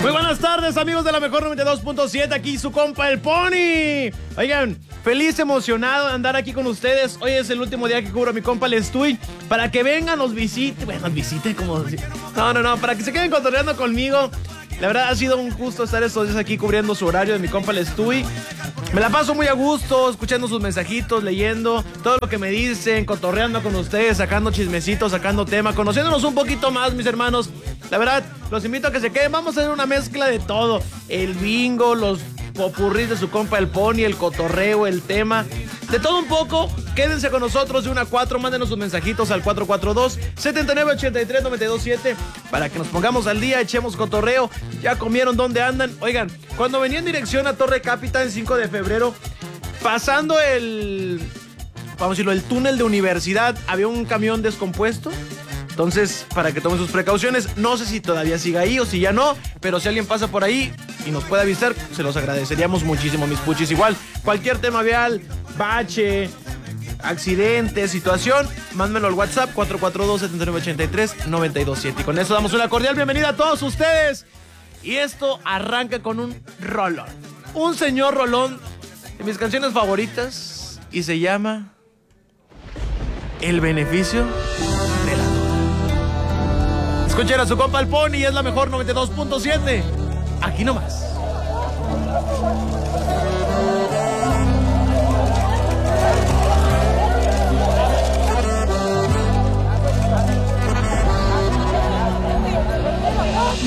Muy buenas tardes, amigos de la mejor 92.7, aquí su compa el Pony. Oigan, feliz, emocionado de andar aquí con ustedes. Hoy es el último día que cubro a mi compa el Estuy, para que vengan, nos visiten. Bueno, nos visiten como... No, para que se queden cotorreando conmigo. La verdad ha sido un gusto estar estos días aquí cubriendo su horario de mi compa el Estuy. Me la paso muy a gusto, escuchando sus mensajitos, leyendo todo lo que me dicen, cotorreando con ustedes, sacando chismecitos, sacando tema, conociéndonos un poquito más, mis hermanos. La verdad, los invito a que se queden. Vamos a hacer una mezcla de todo. El bingo, los popurrís de su compa el Pony, el cotorreo, el tema. De todo un poco. Quédense con nosotros de 1 a 4. Mándenos sus mensajitos al 442-7983-927 para que nos pongamos al día, echemos cotorreo. ¿Ya comieron? ¿Dónde andan? Oigan, cuando venía en dirección a Torre Capita en 5 de febrero, pasando el túnel de Universidad, había un camión descompuesto. Entonces, para que tomen sus precauciones, no sé si todavía siga ahí o si ya no, pero si alguien pasa por ahí y nos puede avisar, se los agradeceríamos muchísimo, mis puchis. Igual, cualquier tema vial, bache, accidente, situación, mándenlo al WhatsApp 442-7983-927. Y con eso damos una cordial bienvenida a todos ustedes. Y esto arranca con un rolón. Un señor rolón de mis canciones favoritas y se llama El Beneficio de la Duda. Escuchen a su compa el Pony, es la mejor 92.7. Aquí nomás.